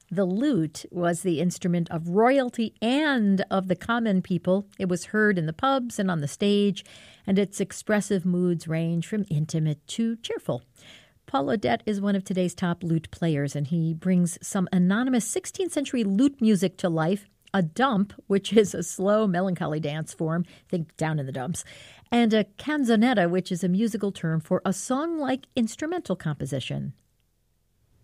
The lute was the instrument of royalty and of the common people. It was heard in the pubs and on the stage, and its expressive moods range from intimate to cheerful. Paul Odette is one of today's top lute players, and he brings some anonymous 16th century lute music to life. A dump, which is a slow, melancholy dance form, think down in the dumps, and a canzonetta, which is a musical term for a song-like instrumental composition.